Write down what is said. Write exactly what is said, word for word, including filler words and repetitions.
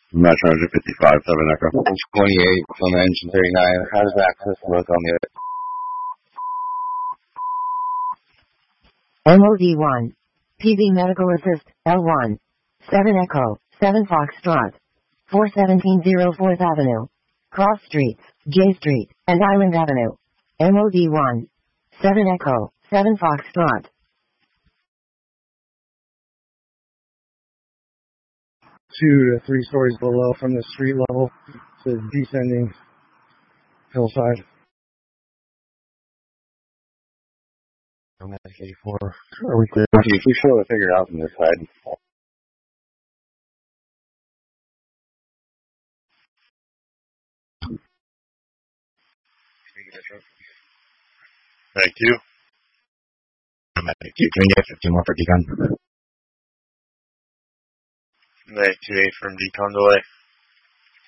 Match one fifty-five, seven Echo. twenty-eight from engine thirty-nine. How does access look on the M O D one. P V Medical Assist, L one. seven Echo, seven Foxtrot. four seventeen oh fourth Avenue. Cross Streets, J Street, and Island Avenue. M O D one. seven Echo, seven Foxtrot. Two to three stories below from the street level. It's a descending hillside. eighty-four. Are we clear? If we should have figured out from this side. Thank you. Thank you. Can we get fifteen more for decon? Night two eight from decon delay.